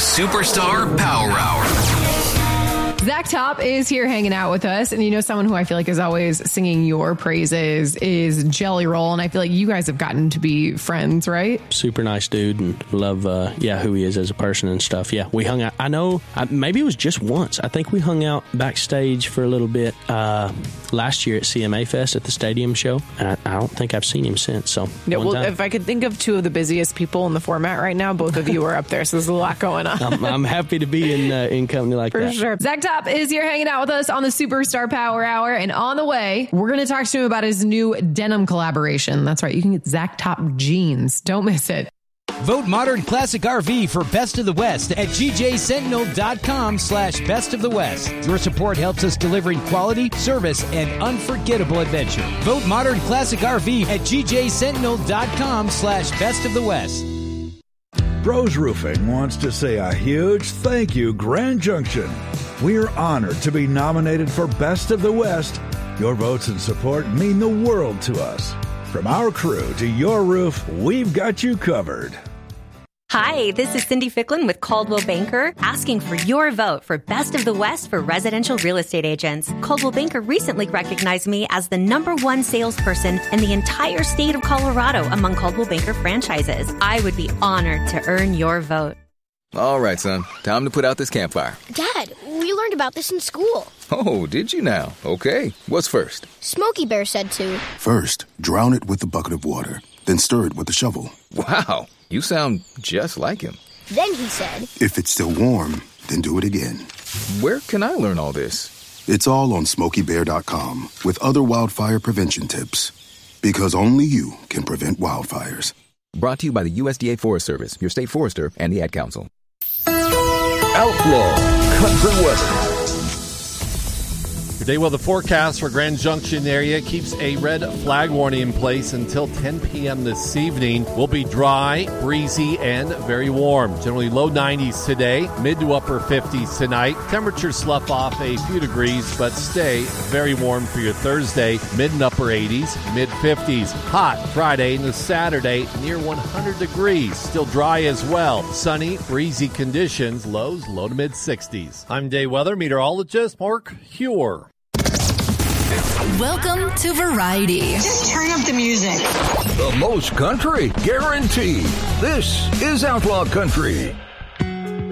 Superstar Power Hour. Zach Top is here hanging out with us. And someone who I feel like is always singing your praises is Jelly Roll. And I feel like you guys have gotten to be friends, right? Super nice dude and love, who he is as a person and stuff. Yeah, we hung out. I know, maybe it was just once. I think we hung out backstage for a little bit last year at CMA Fest at the stadium show. And I don't think I've seen him since. So, yeah, well, if I could think of two of the busiest people in the format right now, both of you are up there. So there's a lot going on. I'm happy to be in company like that. For sure. Zach Top is here hanging out with us on the Superstar Power Hour. And on the way, we're going to talk to him about his new denim collaboration. That's right. You can get Zach Top jeans. Don't miss it. Vote Modern Classic RV for Best of the West at gjsentinel.com/Best of the West. Your support helps us delivering quality, service, and unforgettable adventure. Vote Modern Classic RV at gjsentinel.com/Best of the West. Bros Roofing wants to say a huge thank you, Grand Junction. We're honored to be nominated for Best of the West. Your votes and support mean the world to us. From our crew to your roof, we've got you covered. Hi, this is Cindy Ficklin with Coldwell Banker, asking for your vote for Best of the West for residential real estate agents. Coldwell Banker recently recognized me as the #1 salesperson in the entire state of Colorado among Coldwell Banker franchises. I would be honored to earn your vote. All right, son. Time to put out this campfire. Dad, we learned about this in school. Oh, did you now? Okay. What's first? Smokey Bear said to. First, drown it with a bucket of water, then stir it with a shovel. Wow, you sound just like him. Then he said, if it's still warm, then do it again. Where can I learn all this? It's all on SmokeyBear.com with other wildfire prevention tips. Because only you can prevent wildfires. Brought to you by the USDA Forest Service, your state forester, and the Ad Council. Outlaw Country Weather. Today, well, the forecast for Grand Junction area keeps a red flag warning in place until 10 p.m. this evening. Will be dry, breezy, and very warm. Generally low 90s today, mid to upper 50s tonight. Temperatures slough off a few degrees, but stay very warm for your Thursday. Mid and upper 80s, mid 50s. Hot Friday into Saturday, near 100 degrees. Still dry as well. Sunny, breezy conditions, lows low to mid 60s. I'm day weather meteorologist Mark Huer. Welcome to Variety. Just turn up the music. The most country, guaranteed. This is Outlaw Country.